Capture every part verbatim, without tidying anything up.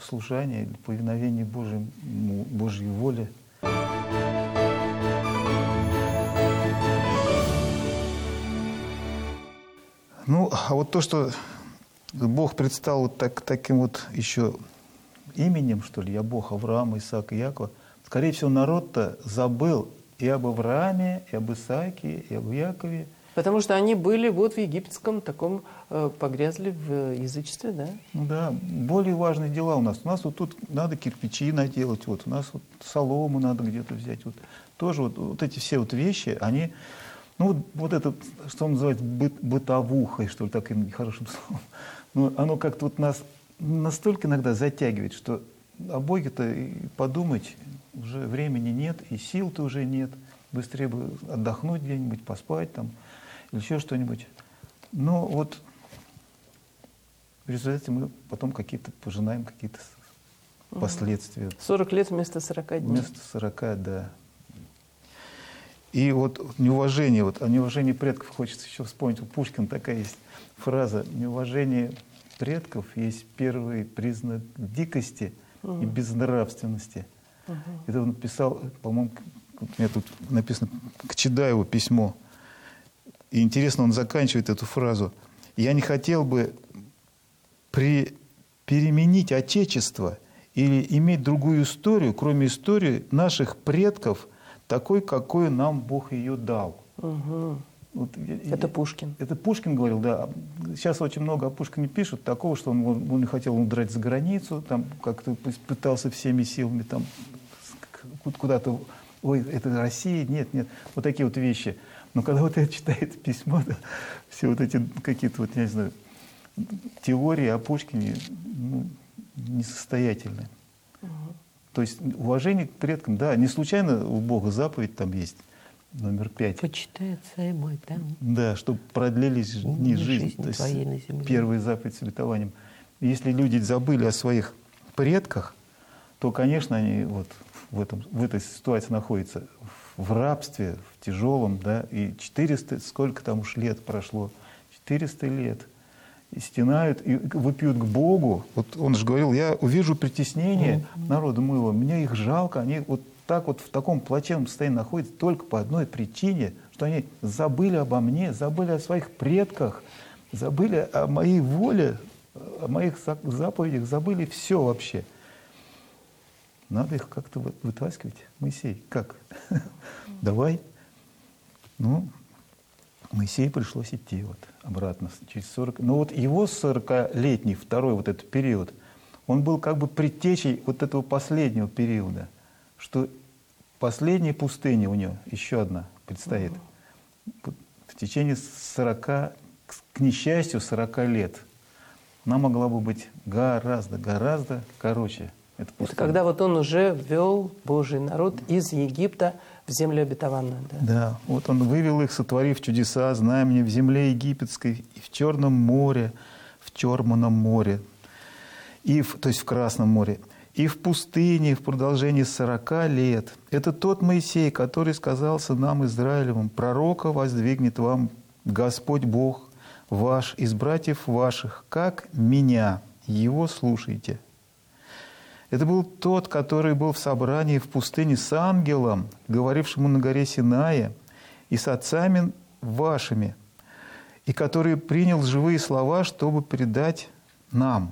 послушания, повиновения Божьему, Божьей воле. Ну, а вот то, что Бог предстал вот так, таким вот еще именем, что ли, я Бог Авраама, Исаака и Якова, скорее всего, народ-то забыл и об Аврааме, и об Исааке, и об Якове. Потому что они были вот в египетском таком, э, погрязли в язычестве, да? Ну да, более важные дела у нас. У нас вот тут надо кирпичи наделать, вот, у нас вот солому надо где-то взять. Вот. Тоже вот, вот эти все вот вещи, они, ну вот, вот это, что он называет быт, бытовухой, что ли, таким нехорошим словом, ну, оно как-то вот нас настолько иногда затягивает, что о Боге-то и подумать уже времени нет, и сил-то уже нет. Быстрее бы отдохнуть где-нибудь, поспать там, или еще что-нибудь. Но вот в результате мы потом какие-то пожинаем какие-то последствия. сорок лет вместо сорока дней. Вместо сорока, да. И вот неуважение, вот о неуважении предков хочется еще вспомнить. У Пушкина такая есть фраза: неуважение предков есть первый признак дикости угу. и безнравственности. Угу. Это он написал, по-моему, у меня тут написано к Чедаеву письмо. И интересно, он заканчивает эту фразу: «Я не хотел бы при... переменить Отечество или иметь другую историю, кроме истории наших предков, такой, какой нам Бог ее дал». Угу. Вот, это Пушкин. Это Пушкин говорил, да. Сейчас очень много о Пушкине пишут, такого, что он, он не хотел удрать за границу, там как-то пытался всеми силами там куда-то, ой, это Россия, нет, нет, вот такие вот вещи. Но когда вот это читает письмо, да, все вот эти какие-то, вот, я не знаю, теории о Пушкине, ну, несостоятельны. Угу. То есть уважение к предкам, да, не случайно у Бога заповедь там есть, номер пять. Почитай отца и мать, да? Да, чтобы продлились дни жизни, то есть первая заповедь с обетованием. Если люди забыли о своих предках, то, конечно, они вот в, этом, в этой ситуации находятся в рабстве, в тяжелом, да, и четыреста, сколько там уж лет прошло, четыреста лет, и стенают, и выпьют к Богу. Вот он же говорил: я увижу притеснение mm-hmm. народа моего, мне их жалко, они вот так вот в таком плачевном состоянии находятся только по одной причине, что они забыли обо мне, забыли о своих предках, забыли о моей воле, о моих заповедях, забыли все вообще. Надо их как-то вытаскивать. Моисей, как? Давай. Ну, Моисею пришлось идти вот обратно через сорок. Но вот его сорокалетний, второй вот этот период, он был как бы предтечей вот этого последнего периода, что последняя пустыня у него, еще одна, предстоит. В течение сорока, к несчастью, сорока лет. Она могла бы быть гораздо, гораздо короче. Это, это когда вот он уже ввел Божий народ из Египта в землю обетованную. Да? Да, вот он вывел их, сотворив чудеса, знамения в земле египетской, и в Черном море, в Черном море, и в, то есть в Красном море, и в пустыне в продолжении сорока лет. Это тот Моисей, который сказал сынам Израилевым: пророка воздвигнет вам Господь Бог ваш из братьев ваших, как меня, его слушайте. Это был тот, который был в собрании в пустыне с ангелом, говорившему на горе Синае, и с отцами вашими, и который принял живые слова, чтобы передать нам.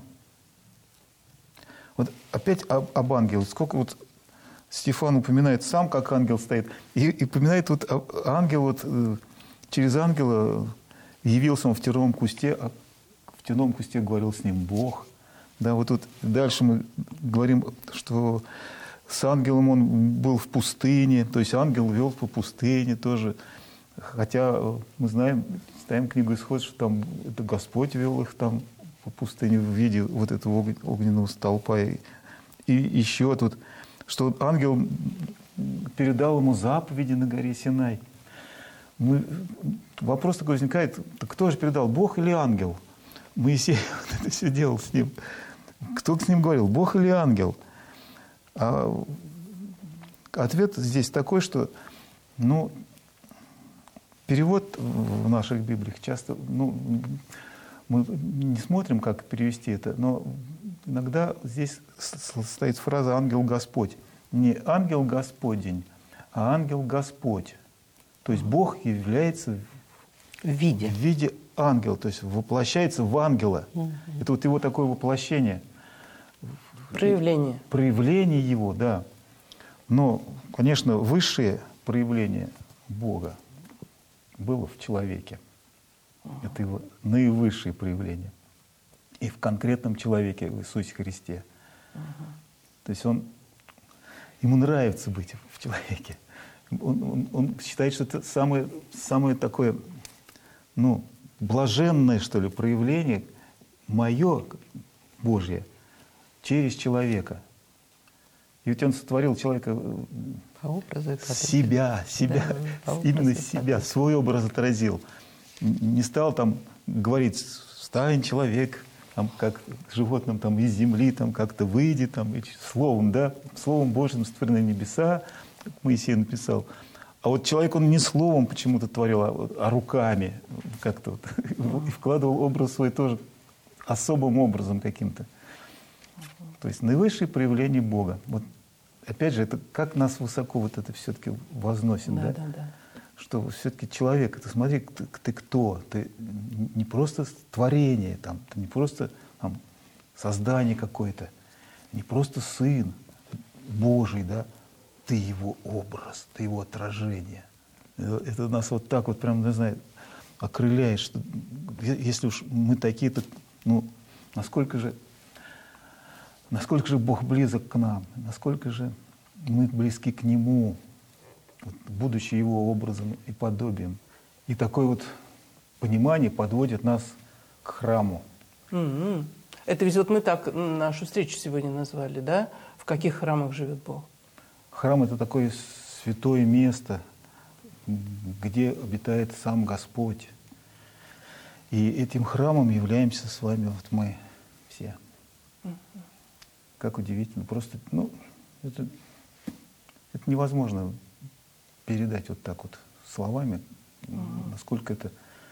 Вот опять об, об ангеле. Сколько вот Стефан упоминает сам, как ангел стоит, и, и упоминает вот ангел, вот, через ангела явился он в терновом кусте, а в терновом кусте говорил с ним Бог. Да, вот тут дальше мы говорим, что с ангелом он был в пустыне, то есть ангел вел по пустыне тоже. Хотя мы знаем, читаем книгу Исход, что там это Господь вел их там по пустыне в виде вот этого огненного столпа. И, и еще тут, что ангел передал ему заповеди на горе Синай. Мы, вопрос такой возникает: так кто же передал, Бог или ангел? Моисей вот это все делал с ним. Кто с ним говорил, Бог или ангел? А ответ здесь такой, что, ну, перевод в наших Библиях часто, ну, мы не смотрим, как перевести это, но иногда здесь стоит фраза «ангел Господь». Не ангел Господень, а ангел Господь. То есть Бог является в виде, в виде ангела, то есть воплощается в ангела. Угу. Это вот его такое воплощение. Проявление. Проявление его, да. Но, конечно, высшее проявление Бога было в человеке. Это его наивысшее проявление. И в конкретном человеке, в Иисусе Христе. Uh-huh. То есть он, ему нравится быть в человеке. Он, он, он считает, что это самое, самое такое, ну, блаженное, что ли, проявление мое, Божье, через человека. И ведь он сотворил человека себя, себя, да, именно себя, свой образ отразил. Не стал там говорить, стань человек, там, как животным там, из земли, там, как-то выйди, там, и словом, да, словом Божьим сотворены небеса, как Моисей написал. А вот человек, он не словом почему-то творил, а, а руками как-то вот, и вкладывал образ свой тоже особым образом каким-то. То есть наивысшее проявление Бога. Вот, опять же, это как нас высоко вот это все-таки возносит, да? Да, да, да. Что все-таки человек, ты смотри, ты, ты кто? Ты не просто творение, там, ты не просто там, создание какое-то, не просто сын Божий, да? Ты его образ, ты его отражение. Это нас вот так вот прям, не знаю, окрыляет, что если уж мы такие, то, ну, насколько же, насколько же Бог близок к нам, насколько же мы близки к Нему, вот, будучи Его образом и подобием. И такое вот понимание подводит нас к храму. Mm-hmm. Это ведь вот мы так нашу встречу сегодня назвали, да? В каких храмах живет Бог? Храм — это такое святое место, где обитает сам Господь. И этим храмом являемся с вами вот мы все. Mm-hmm. Как удивительно. Просто, ну, это, это невозможно передать вот так вот словами, mm-hmm. насколько это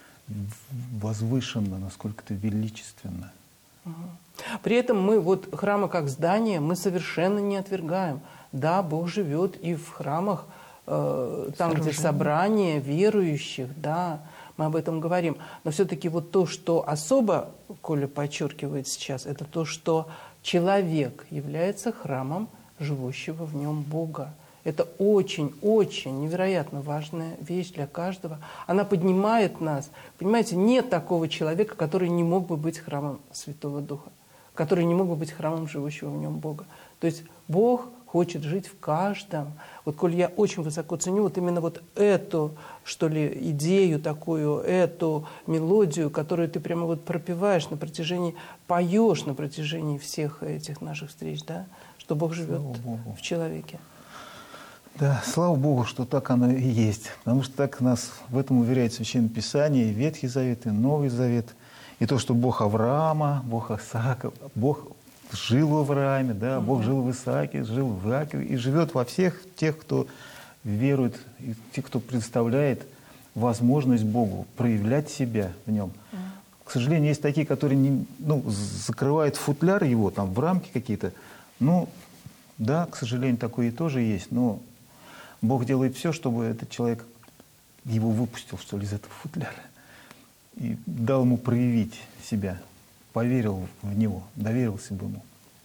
возвышенно, насколько это величественно. Mm-hmm. При этом мы вот храмы как здание мы совершенно не отвергаем. Да, Бог живет и в храмах, э, там, где собрание верующих, да, мы об этом говорим. Но все-таки вот то, что особо Коля подчеркивает сейчас, это то, что человек является храмом живущего в нем Бога. Это очень-очень невероятно важная вещь для каждого. Она поднимает нас. Понимаете, нет такого человека, который не мог бы быть храмом Святого Духа, который не мог бы быть храмом живущего в нем Бога. То есть Бог хочет жить в каждом. Вот, коль я очень высоко ценю вот именно вот эту, что ли, идею такую, эту мелодию, которую ты прямо вот пропеваешь на протяжении, поешь на протяжении всех этих наших встреч, да, что Бог живет в человеке. Да, слава Богу, что так оно и есть. Потому что так нас в этом уверяет Священное Писание, и Ветхий Завет, и Новый Завет. И то, что Бог Авраама, Бог Исаака, Бог жил в Аврааме, да, Бог mm-hmm. жил в Исааке, жил в Иакове и живет во всех тех, кто верует, и тех, кто предоставляет возможность Богу проявлять себя в нем. Mm-hmm. К сожалению, есть такие, которые не, ну, закрывают футляр его там, в рамки какие-то. Ну, да, к сожалению, такое и тоже есть, но Бог делает все, чтобы этот человек его выпустил, что ли, из этого футляра и дал ему проявить себя, поверил в него, доверился бы ему.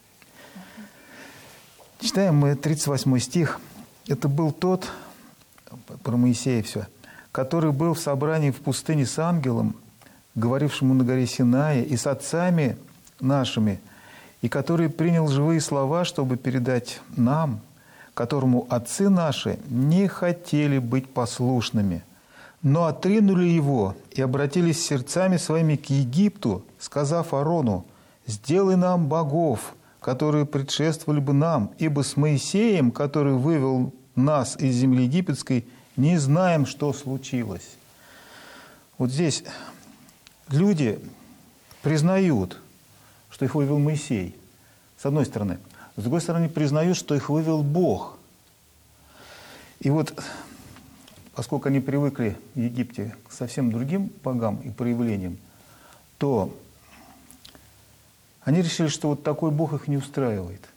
Читаем мы тридцать восьмой стих. Это был тот, про Моисея все, который был в собрании в пустыне с ангелом, говорившему на горе Синае, и с отцами нашими, и который принял живые слова, чтобы передать нам, которому отцы наши не хотели быть послушными, но отринули его и обратились сердцами своими к Египту, сказав Аарону: «Сделай нам богов, которые предшествовали бы нам, ибо с Моисеем, который вывел нас из земли египетской, не знаем, что случилось». Вот здесь люди признают, что их вывел Моисей, с одной стороны. С другой стороны, признают, что их вывел Бог. И вот, поскольку они привыкли в Египте к совсем другим богам и проявлениям, то Они решили, что вот такой Бог их не устраивает.